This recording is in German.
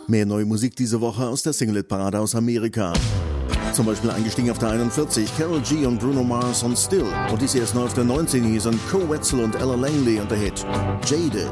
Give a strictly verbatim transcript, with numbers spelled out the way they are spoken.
Mehr neue Musik diese Woche aus der Singlet-Parade aus Amerika. Zum Beispiel eingestiegen auf der einundvierzig, Karol G und Bruno Mars und Still. Und dies erst neu auf der neunzehn, hier sind Co Wetzel und Ella Langley und der Hit Jaded.